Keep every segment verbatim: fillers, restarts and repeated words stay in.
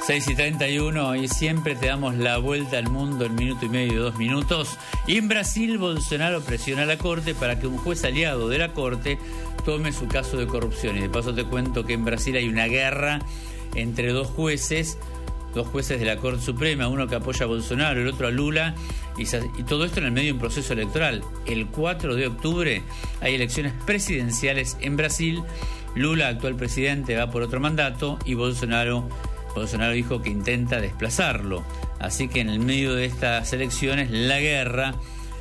seis y treinta y uno, y siempre te damos la vuelta al mundo en minuto y medio, dos minutos. Y en Brasil, Bolsonaro presiona a la Corte para que un juez aliado de la Corte tome su caso de corrupción. Y de paso te cuento que en Brasil hay una guerra entre dos jueces, dos jueces de la Corte Suprema, uno que apoya a Bolsonaro, el otro a Lula, y, y todo esto en el medio de un proceso electoral. El cuatro de octubre hay elecciones presidenciales en Brasil. Lula, actual presidente, va por otro mandato, y Bolsonaro... Bolsonaro dijo que intenta desplazarlo. Así que en el medio de estas elecciones, la guerra,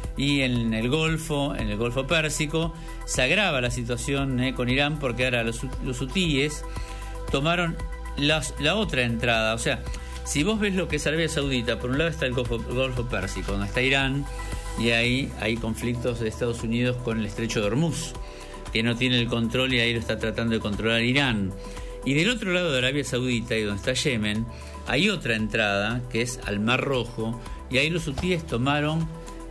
y en el Golfo, en el Golfo Pérsico, se agrava la situación eh, con Irán, porque ahora los, los hutíes tomaron las, la otra entrada. O sea, si vos ves lo que es Arabia Saudita, por un lado está el Golfo, Golfo Pérsico, donde está Irán, y ahí hay conflictos de Estados Unidos con el Estrecho de Hormuz, que no tiene el control, y ahí lo está tratando de controlar Irán. Y del otro lado de Arabia Saudita, y donde está Yemen, hay otra entrada, que es al Mar Rojo, y ahí los hutíes tomaron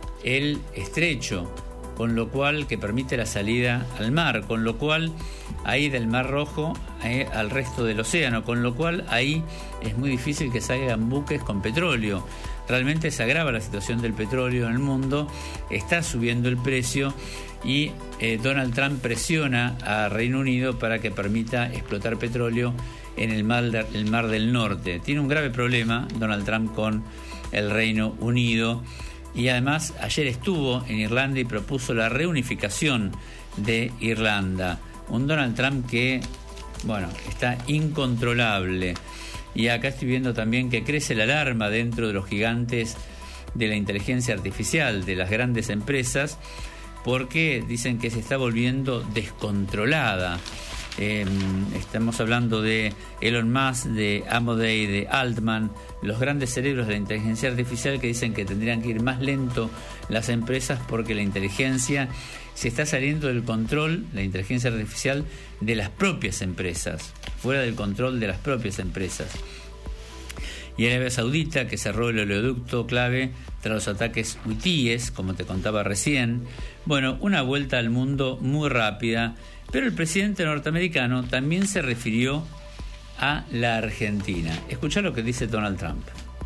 el estrecho, con lo cual, que permite la salida al mar, con lo cual, ahí del Mar Rojo eh, al resto del océano, con lo cual ahí es muy difícil que salgan buques con petróleo. Realmente se agrava la situación del petróleo en el mundo, está subiendo el precio, y eh, Donald Trump presiona a Reino Unido para que permita explotar petróleo en el mar, de, el mar del Norte. Tiene un grave problema Donald Trump con el Reino Unido, y además ayer estuvo en Irlanda y propuso la reunificación de Irlanda. Un Donald Trump que, bueno, está incontrolable. Y acá estoy viendo también que crece la alarma dentro de los gigantes de la inteligencia artificial, de las grandes empresas, porque dicen que se está volviendo descontrolada. Eh, estamos hablando de Elon Musk, de Amodei, de Altman, los grandes cerebros de la inteligencia artificial, que dicen que tendrían que ir más lento las empresas porque la inteligencia se está saliendo del control, la inteligencia artificial, de las propias empresas, fuera del control de las propias empresas. Y Arabia Saudita, que cerró el oleoducto clave tras los ataques hutíes, como te contaba recién. Bueno, una vuelta al mundo muy rápida, pero el presidente norteamericano también se refirió a la Argentina. Escuchá lo que dice Donald Trump.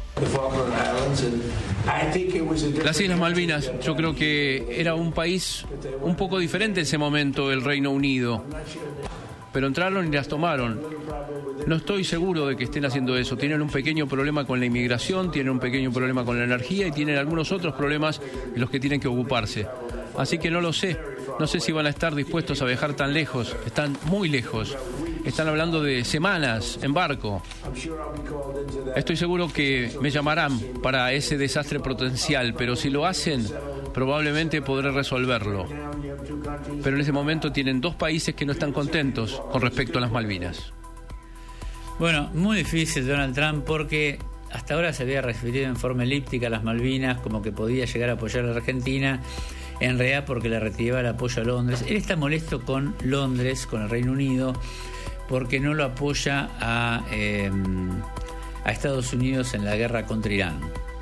Las Islas Malvinas, yo creo que era un país un poco diferente en ese momento, el Reino Unido, pero entraron y las tomaron. No estoy seguro de que estén haciendo eso. Tienen un pequeño problema con la inmigración, tienen un pequeño problema con la energía, y tienen algunos otros problemas de los que tienen que ocuparse. Así que no lo sé. No sé si van a estar dispuestos a viajar tan lejos. Están muy lejos. Están hablando de semanas en barco. Estoy seguro que me llamarán para ese desastre potencial, pero si lo hacen, probablemente podré resolverlo. Pero en ese momento tienen dos países que no están contentos con respecto a las Malvinas. Bueno, muy difícil Donald Trump, porque hasta ahora se había referido en forma elíptica a las Malvinas, como que podía llegar a apoyar a la Argentina, en realidad porque le retiraba el apoyo a Londres. Él está molesto con Londres, con el Reino Unido, porque no lo apoya a, eh, a Estados Unidos en la guerra contra Irán.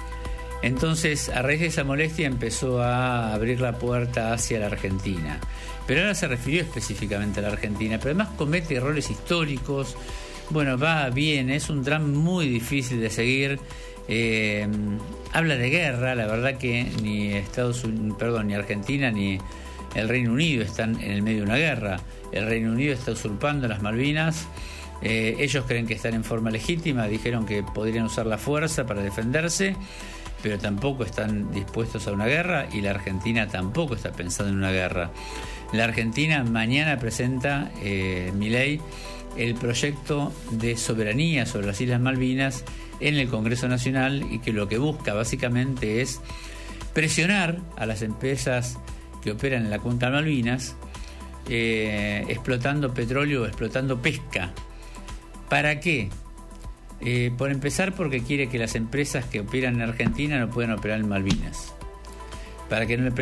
Entonces, a raíz de esa molestia, empezó a abrir la puerta hacia la Argentina. Pero ahora se refirió específicamente a la Argentina, pero además comete errores históricos. Bueno, va bien, es un Trump muy difícil de seguir. Eh, habla de guerra, la verdad que ni Estados Unidos, perdón, ni Argentina ni el Reino Unido están en el medio de una guerra. El Reino Unido está usurpando las Malvinas. Eh, ellos creen que están en forma legítima, dijeron que podrían usar la fuerza para defenderse, pero tampoco están dispuestos a una guerra, y la Argentina tampoco está pensando en una guerra. La Argentina mañana presenta, eh, Milei, el proyecto de soberanía sobre las Islas Malvinas en el Congreso Nacional, y que lo que busca básicamente es presionar a las empresas que operan en la cuenca de Malvinas, eh, explotando petróleo o explotando pesca. ¿Para qué? Eh, por empezar, porque quiere que las empresas que operan en Argentina no puedan operar en Malvinas, para que no le